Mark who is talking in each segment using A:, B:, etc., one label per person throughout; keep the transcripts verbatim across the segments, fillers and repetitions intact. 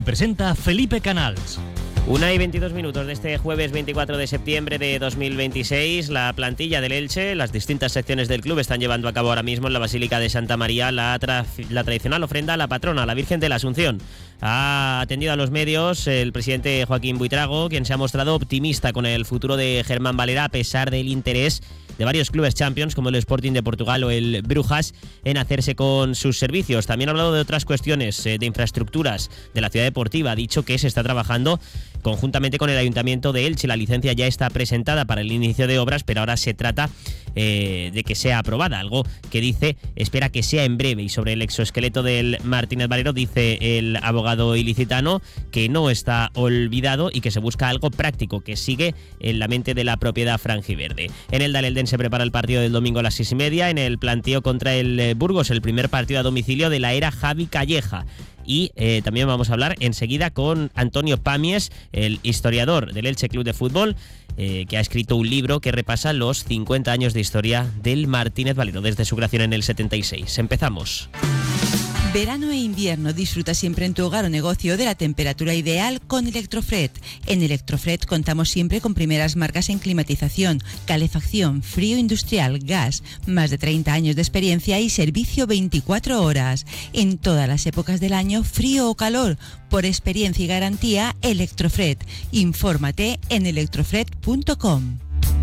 A: Presenta Felipe Canals.
B: Una y veintidós minutos de este jueves veinticuatro de septiembre de dos mil veintiséis. La plantilla del Elche, las distintas secciones del club están llevando a cabo ahora mismo en la Basílica de Santa María la, tra- la tradicional ofrenda a la patrona, la Virgen de la Asunción. Ha atendido a los medios el presidente Joaquín Buitrago, quien se ha mostrado optimista con el futuro de Germán Valera a pesar del interés de varios clubes champions como el Sporting de Portugal o el Brujas en hacerse con sus servicios. También ha hablado de otras cuestiones, eh, de infraestructuras de la ciudad deportiva. Ha dicho que se está trabajando conjuntamente con el Ayuntamiento de Elche. La licencia ya está presentada para el inicio de obras, pero ahora se trata eh, de que sea aprobada, algo que dice espera que sea en breve. Y sobre el exoesqueleto del Martínez Valero dice el abogado ilicitano que no está olvidado y que se busca algo práctico que sigue en la mente de la propiedad franjiverde. En el Dalelden se prepara el partido del domingo a las seis y media en el planteo contra el Burgos, el primer partido a domicilio de la era Javi Calleja. Y eh, también vamos a hablar enseguida con Antonio Pamies, el historiador del Elche Club de Fútbol, eh, que ha escrito un libro que repasa los cincuenta años de historia del Martínez Valero desde su creación en el setenta y seis. Empezamos.
C: Verano e invierno, disfruta siempre en tu hogar o negocio de la temperatura ideal con Electrofred. En Electrofred contamos siempre con primeras marcas en climatización, calefacción, frío industrial, gas, más de treinta años de experiencia y servicio veinticuatro horas. En todas las épocas del año, frío o calor, por experiencia y garantía, Electrofred. Infórmate en electrofred punto com.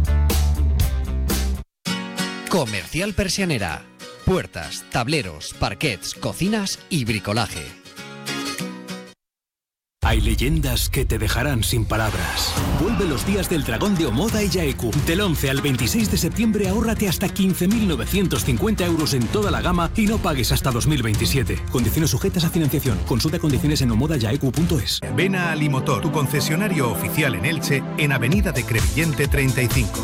D: Comercial Persianera. Puertas, tableros, parquets, cocinas y bricolaje.
E: Hay leyendas que te dejarán sin palabras. Vuelve los días del Dragón de Omoda y Yaeku. Del once al veintiséis de septiembre ahórrate hasta quince mil novecientos cincuenta euros en toda la gama y no pagues hasta dos mil veintisiete. Condiciones sujetas a financiación. Consulta condiciones en omoda yaeku punto es.
F: Ven a Alimotor, tu concesionario oficial en Elche, en Avenida de Crevillente treinta y cinco.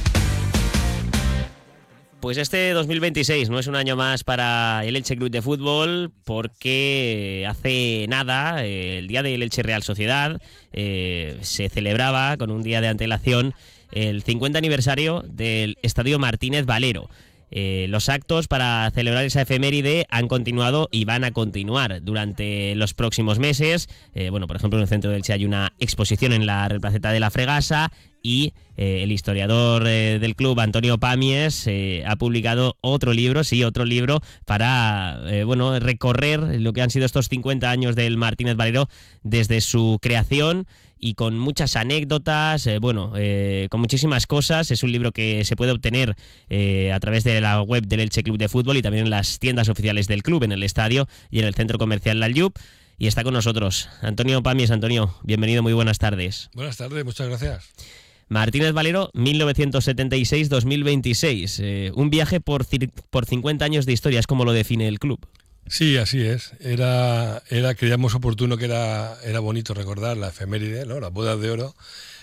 B: Pues este dos mil veintiséis no es un año más para el Elche Club de Fútbol porque hace nada, eh, el día del Elche Real Sociedad, eh, se celebraba con un día de antelación el cincuenta aniversario del Estadio Martínez Valero. Eh, los actos para celebrar esa efeméride han continuado y van a continuar durante los próximos meses. Eh, bueno, por ejemplo, en el centro del Elche hay una exposición en la Replaceta de la Fregasa y eh, el historiador eh, del club, Antonio Pamies, eh, ha publicado otro libro, sí, otro libro para eh, bueno, recorrer lo que han sido estos cincuenta años del Martínez Valero desde su creación y con muchas anécdotas, eh, bueno, eh, con muchísimas cosas. Es un libro que se puede obtener eh, a través de la web del Elche Club de Fútbol y también en las tiendas oficiales del club, en el estadio y en el centro comercial La Llup. Y está con nosotros Antonio Pamies. Antonio, bienvenido, muy buenas tardes.
G: Buenas tardes, muchas gracias.
B: Martínez Valero, mil novecientos setenta y seis a dos mil veintiséis. Eh, un viaje por, por cincuenta años de historia, es como lo define el club.
G: Sí, así es. Era, era creíamos oportuno que era, era bonito recordar la efeméride, ¿no? Las bodas de oro,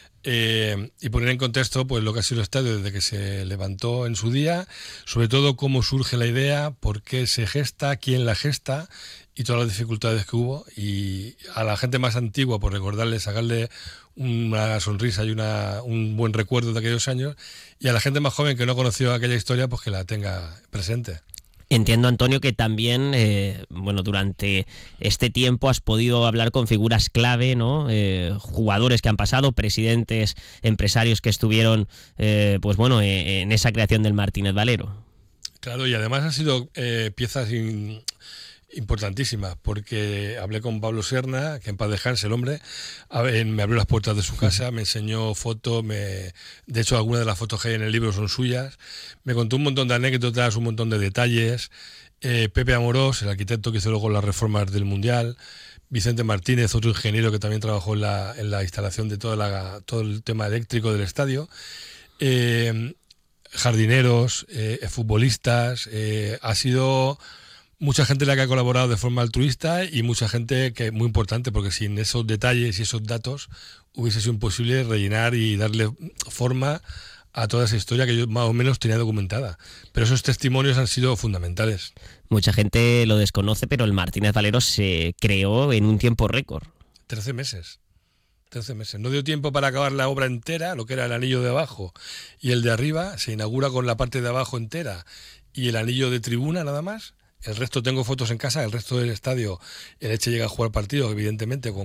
G: eh, y poner en contexto pues lo que ha sido el estadio desde que se levantó en su día, sobre todo cómo surge la idea, por qué se gesta, quién la gesta y todas las dificultades que hubo. Y a la gente más antigua, por recordarle, sacarle una sonrisa y una, un buen recuerdo de aquellos años, y a la gente más joven que no conoció aquella historia, pues que la tenga presente.
B: Entiendo, Antonio, que también eh, bueno, durante este tiempo has podido hablar con figuras clave, ¿no? Eh, jugadores que han pasado, presidentes, empresarios que estuvieron eh, pues bueno, eh, en esa creación del Martínez Valero.
G: Claro, y además han sido eh, piezas in, importantísimas, porque hablé con Pablo Serna, que en paz descanse el hombre, a ver, me abrió las puertas de su casa, me enseñó fotos, me, de hecho algunas de las fotos que hay en el libro son suyas, me contó un montón de anécdotas, un montón de detalles. eh, Pepe Amorós, el arquitecto que hizo luego las reformas del Mundial, Vicente Martínez, otro ingeniero que también trabajó en la, en la instalación de toda la, todo el tema eléctrico del estadio, eh, jardineros, eh, futbolistas, eh, ha sido mucha gente la que ha colaborado de forma altruista y mucha gente que es muy importante, porque sin esos detalles y esos datos hubiese sido imposible rellenar y darle forma a toda esa historia que yo más o menos tenía documentada. Pero esos testimonios han sido fundamentales.
B: Mucha gente lo desconoce, pero el Martínez Valero se creó en un tiempo récord.
G: Trece meses. trece meses. No dio tiempo para acabar la obra entera, lo que era el anillo de abajo y el de arriba. Se inaugura con la parte de abajo entera y el anillo de tribuna nada más El resto tengo fotos en casa, el resto del estadio, el Elche llega a jugar partido, evidentemente, con